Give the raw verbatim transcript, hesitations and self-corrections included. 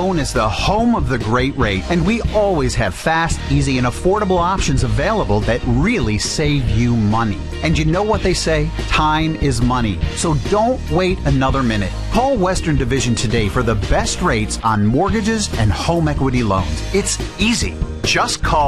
known as the home of the great rate, and we always have fast, easy, and affordable options available that really save you money. And you know what they say? Time is money. So don't wait another minute. Call Western Division today for the best rates on mortgages and home equity loans. It's easy. Just call